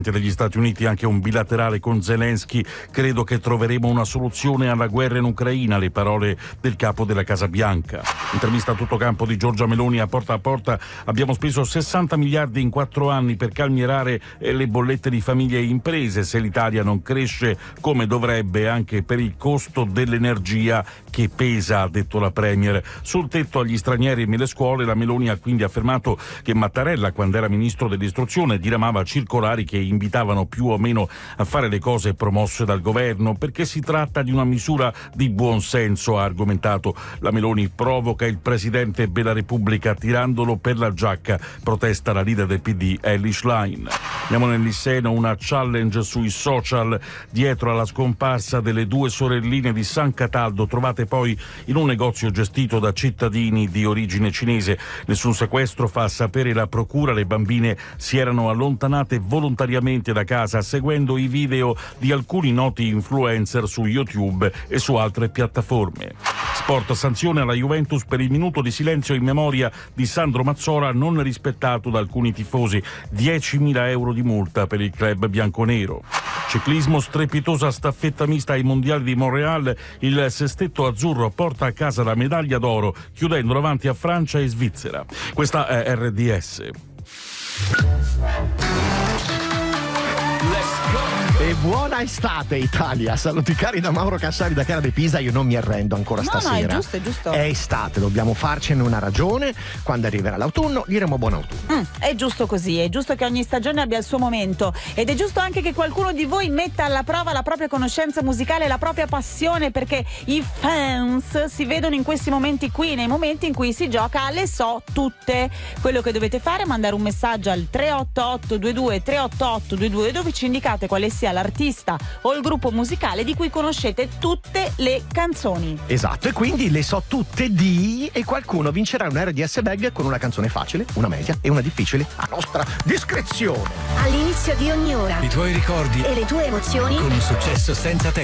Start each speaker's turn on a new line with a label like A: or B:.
A: degli Stati Uniti anche un bilaterale con Zelensky. Credo che troveremo una soluzione alla guerra in Ucraina, le parole del capo della Casa Bianca. Intervista a tutto campo di Giorgia Meloni a porta. Abbiamo speso 60 miliardi in 4 anni per calmierare le bollette di famiglie e imprese. Se l'Italia non cresce come dovrebbe, anche per il costo dell'energia che pesa, ha detto la Premier. Sul tetto agli stranieri e nelle scuole, la Meloni ha quindi affermato che Mattarella, quando era ministro dell'istruzione, diramava circolari che invitavano più o meno a fare le cose promosse dal governo, perché si tratta di una misura di buon senso, ha argomentato. La Meloni provoca il presidente della Repubblica tirandolo per la giacca, protesta la leader del PD Elly Schlein. Andiamo nel Lisseno, una challenge sui social dietro alla scomparsa delle 2 sorelline di San Cataldo, trovate poi in un negozio gestito da cittadini di origine cinese. Nessun sequestro, fa sapere la procura, le bambine si erano allontanate volontariamente da casa seguendo i video di alcuni noti influencer su YouTube e su altre piattaforme. Sport, sanzione alla Juventus per il minuto di silenzio in memoria di Sandro Mazzola non rispettato da alcuni tifosi, 10.000 euro di multa per il club bianconero. Ciclismo, strepitosa staffetta mista ai mondiali di Montréal, il sestetto azzurro porta a casa la medaglia d'oro chiudendo davanti a Francia e Svizzera. Questa è RDS.
B: E buona estate Italia, saluti cari da Mauro Cassari da Chiara De Pisa. Io non mi arrendo ancora stasera.
C: No, è giusto.
B: È estate, dobbiamo farcene una ragione. Quando arriverà l'autunno diremo buon autunno.
C: È giusto così, è giusto che ogni stagione abbia il suo momento ed è giusto anche che qualcuno di voi metta alla prova la propria conoscenza musicale, la propria passione, perché i fans si vedono in questi momenti qui, nei momenti in cui si gioca alle so tutte. Quello che dovete fare è mandare un messaggio al 388-22 dove ci indicate quale sia l'artista o il gruppo musicale di cui conoscete tutte le canzoni.
B: Esatto, e quindi le so tutte e qualcuno vincerà un RDS bag con una canzone facile, una media e una difficile a nostra discrezione.
D: All'inizio di ogni ora
E: i tuoi ricordi
D: e le tue emozioni
E: con un successo senza tempo.